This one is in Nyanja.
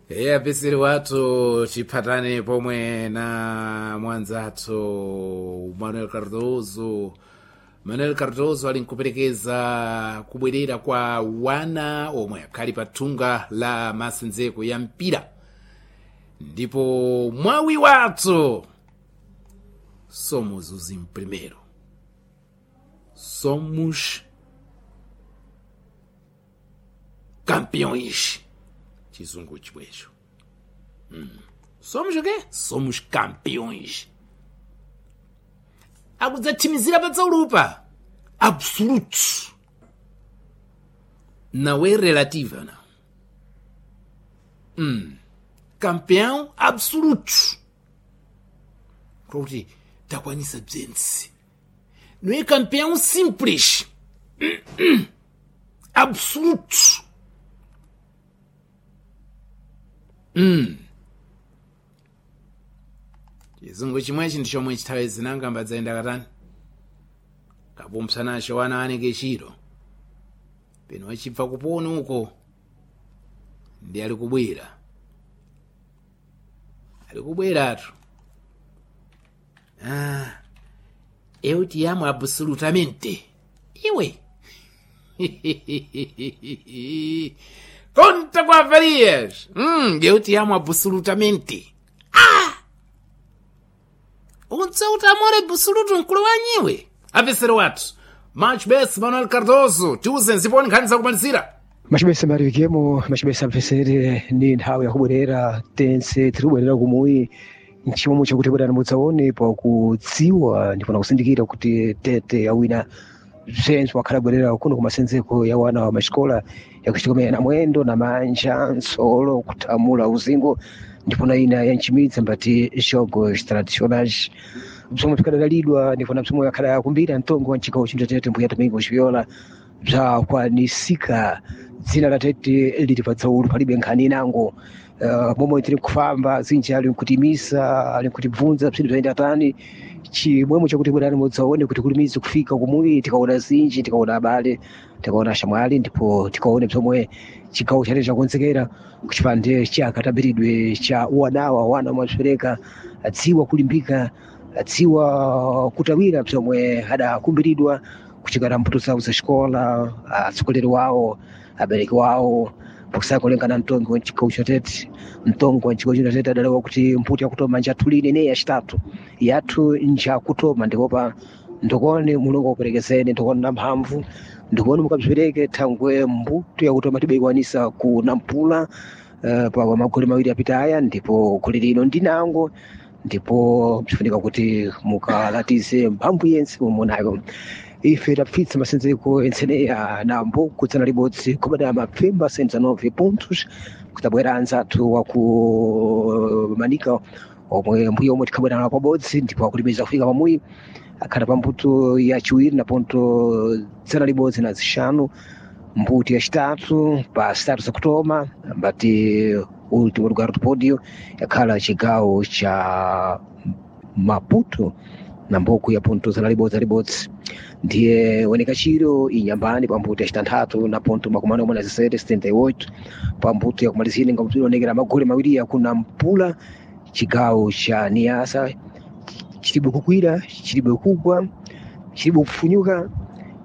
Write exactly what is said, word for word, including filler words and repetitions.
Yeah, pisiri watu chipatane pomwe na mwanzathu Manuel Cardoso. Manuel Cardoso alinkuperekeza kubwerera kwa wana omwe akhali pathunga la masenzeko ya mpira. Ndipo mwawi wathu somos os em primeiro. Somos campeões. Chizungu chibwecho. Hum. Somos o quê? Somos campeões. Akudzathimizira patsaulupa. Absolutos. Não é relativa, não. Hum. Campeão absolutos. Kuti takwanisa bzense. Não é campeão simples. Hum, hum. Absolutos. Mm. Chizungu chimwechi ndi chomwe chithawe zinanga mbadzaenda katani kapumpsanacho wana aneke chiro peno achibva kupona uko ndi ali kubwera ali kubweratu. Ah, eu te amo absolutamente. Iwe Conta com a Farias. Hum, eu te amo absolutamente. Ah! Unsauta amore absoluto mkulu wanyiwe. Avesero watu. Much best Manuel Cardoso. Tuzen ziponi kanisa kumalizira. Machibesa Mario Gemo, machibesa avesere ni nthawi yakubwerera tense tiribwerera kumuyi nchimwe chakutibwerera mutsaone pa kudziwa ndipona kusindikira kuti tete awina zvenzi wakhalabwerera kuno kumasenzeko ya wana wa masikola yakuchikomera na mwendo na manja nsolo kutamula uzingo ndipona ina yanchimidza mbati jogos tradicionais bzomwe bzikadalidwa ndipona bzomwe yakhala yakumbira mtongo wa nchikawo chinthu tete mbuya Domingo Viola bzakwanisika dzina la tete lili patsaulu palibe nkhani inango. Uh, momwe tiri kufamba zinji ali nkutimisa ali nkutibvunza bzinthu bzaenda tani chimwemwe chakuti bwerani mudzaone kuti kulimizi kufika kumuyi tikaona zinji tikaona abale tikaona shamwali ndipo tikaone bzomwe chigawo chate chakonzekera kuchipande chakatambiridwe cha wanawa wana mwapereka adziwa kulimbika adziwa kutawira bzomwe adakumbiridwa kuchikana mbuto zawo za xikola atsogoleri wawo abereki wawo pakusakolengana mtongo wa nchikawo chatete mtongo wa nchikawo chatete adalewa kuti mputi yakutoma njatulini ne yachitatu yathu njakutoma ndikopa ndikone mulungu akuperekezeni ndikone na mphamvu ndikone mukabzipereke thangwe mbuto yakutoma tibekwanisa ku Nampula uh, pa magoli mawiri apita aya ndipo goli lino ndinango ndipo bzifunika kuti mukalatize mphamvu yense mumonayo. Ife tapfitsa masenzeko entseneya nambo kutsana libodzi kubada mapfemba senza nove pontos kutabwera anzathu waku Manika omwe mbuyo omwe tikabwera nawo pabodzi ndipo akulimiza kufika pamuyi akhala pa mbuto ya chiwiri na ponto tsana libodzi na zixanu mbuto ya chitatu pa statu zakutoma mbati ultimo lugar do pódio yakhala chigawo cha Maputo na mboku ya ponto tsana libodzi libodzi ndiye woneka chiro inyambani pambuto ya chitanthatu na ponto makumana omwe na zisete setenta e oito pambuto ya kumalizini ngamutuli onekera magoli mawiri ya ku Nampula chigawo cha Niasa chilibe kukwira chilibe kugwa chilibe kufunyuka